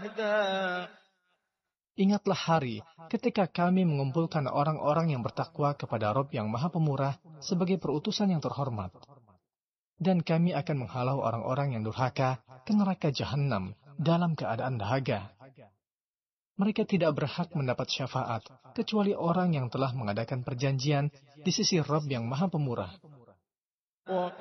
Ingatlah hari ketika kami mengumpulkan orang-orang yang bertakwa kepada Rabb yang Maha Pemurah sebagai perutusan yang terhormat. Dan kami akan menghalau orang-orang yang durhaka ke neraka Jahannam dalam keadaan dahaga. Mereka tidak berhak mendapat syafaat kecuali orang yang telah mengadakan perjanjian di sisi Rabb yang Maha Pemurah.